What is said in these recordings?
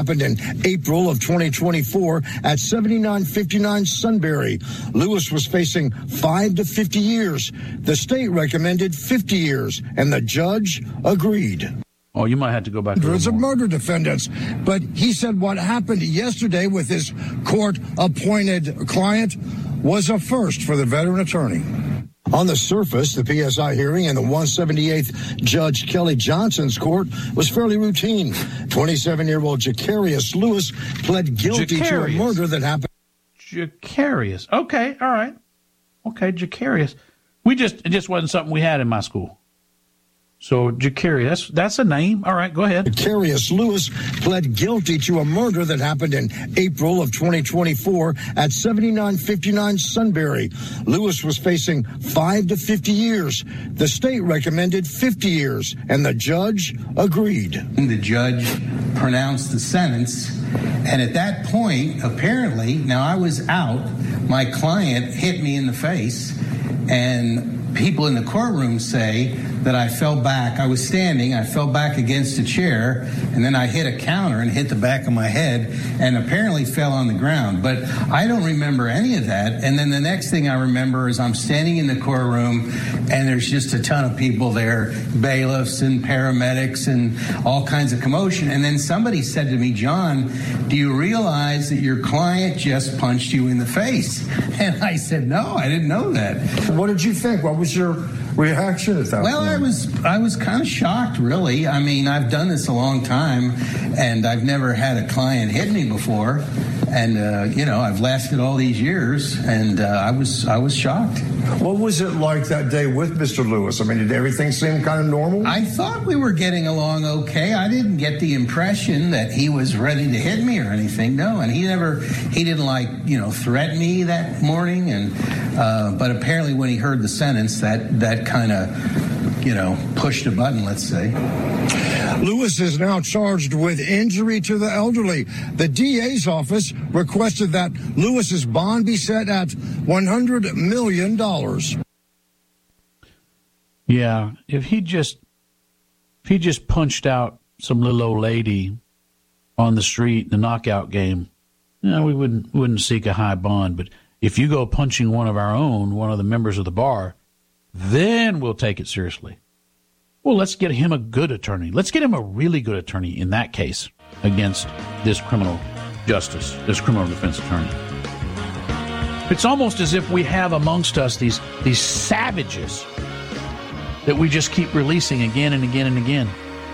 happened in April of 2024 at 7959 Sunbury. Lewis was facing 5 to 50 years. The state recommended 50 years, and the judge agreed. Oh, you might have to go back. Hundreds of murder defendants. But he said what happened yesterday with his court-appointed client was a first for the veteran attorney. On the surface, the PSI hearing in the 178th Judge Kelly Johnson's court was fairly routine. 27-year-old Jacarius Lewis pled guilty to a murder that happened. Jacarius. Okay, all right. Okay, Jacarius. It just wasn't something we had in my school. So, Jacarius, that's a name. All right, go ahead. Jacarius Lewis pled guilty to a murder that happened in April of 2024 at 7959 Sunbury. Lewis was facing 5 to 50 years. The state recommended 50 years, and the judge agreed. The judge pronounced the sentence, and at that point, apparently, now I was out, my client hit me in the face, and people in the courtroom say that I fell back. I was standing, I fell back against a chair, and then I hit a counter and hit the back of my head and apparently fell on the ground. But I don't remember any of that. And then the next thing I remember is I'm standing in the courtroom and there's just a ton of people there, bailiffs and paramedics and all kinds of commotion. And then somebody said to me, "John, do you realize that your client just punched you in the face?" And I said, "No, I didn't know that." What did you think? What was your reaction at that point? I was kind of shocked, really. I mean, I've done this a long time, and I've never had a client hit me before. And, I've lasted all these years, and I was shocked. What was it like that day with Mr. Lewis? I mean, did everything seem kind of normal? I thought we were getting along okay. I didn't get the impression that he was ready to hit me or anything. No, and he didn't threaten me that morning. And but apparently when he heard the sentence, that kind of, pushed a button, let's say. Lewis is now charged with injury to the elderly. The DA's office requested that Lewis's bond be set at $100 million. Yeah, if he just punched out some little old lady on the street in the knockout game, we wouldn't seek a high bond. But if you go punching one of the members of the bar, then we'll take it seriously. Well, let's get him a good attorney. Let's get him a really good attorney in that case against this criminal defense attorney. It's almost as if we have amongst us these savages that we just keep releasing again and again and again.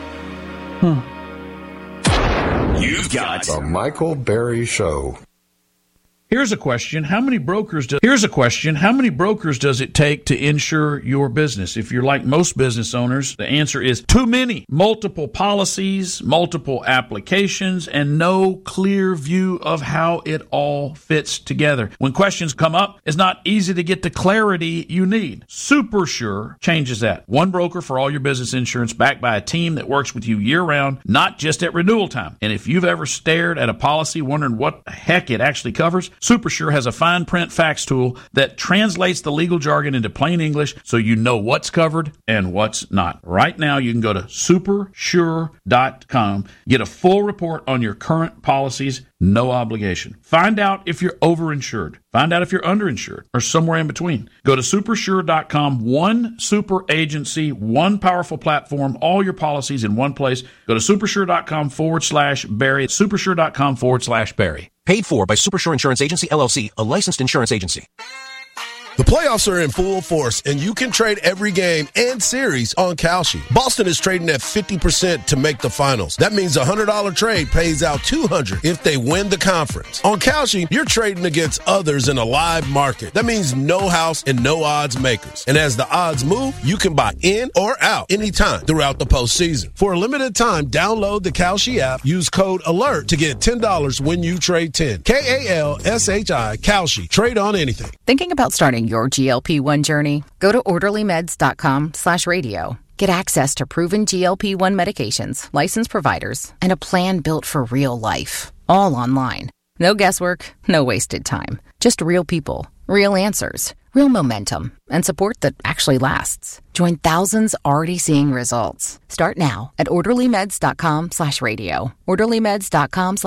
You've got The Michael Berry Show. Here's a question. How many brokers does it take to insure your business? If you're like most business owners, the answer is too many. Multiple policies, multiple applications, and no clear view of how it all fits together. When questions come up, it's not easy to get the clarity you need. SuperSure changes that. One broker for all your business insurance, backed by a team that works with you year-round, not just at renewal time. And if you've ever stared at a policy wondering what the heck it actually covers, SuperSure has a fine print fax tool that translates the legal jargon into plain English so you know what's covered and what's not. Right now, you can go to supersure.com, get a full report on your current policies, no obligation. Find out if you're overinsured. Find out if you're underinsured or somewhere in between. Go to supersure.com, one super agency, one powerful platform, all your policies in one place. Go to supersure.com/Barry. Supersure.com/Barry. Paid for by SuperSure Insurance Agency, LLC, a licensed insurance agency. The playoffs are in full force, and you can trade every game and series on Kalshi. Boston is trading at 50% to make the finals. That means a $100 trade pays out $200 if they win the conference. On Kalshi, you're trading against others in a live market. That means no house and no odds makers. And as the odds move, you can buy in or out anytime throughout the postseason. For a limited time, download the Kalshi app, use code ALERT to get $10 when you trade 10. KALSHI, Kalshi. Trade on anything. Thinking about starting your GLP-1 journey? Go to orderlymeds.com/radio. Get access to proven GLP-1 medications, licensed providers, and a plan built for real life. All online. No guesswork, no wasted time. Just real people, real answers, Real momentum and support that actually lasts. Join thousands already seeing results. Start now at orderlymeds.com/radio. orderlymeds.com/radio.